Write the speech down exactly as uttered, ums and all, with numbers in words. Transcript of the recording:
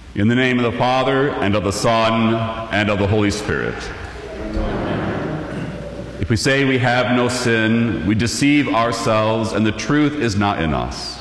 In the name of the Father, and of the Son, and of the Holy Spirit. If we say we have no sin, we deceive ourselves, and the truth is not in us.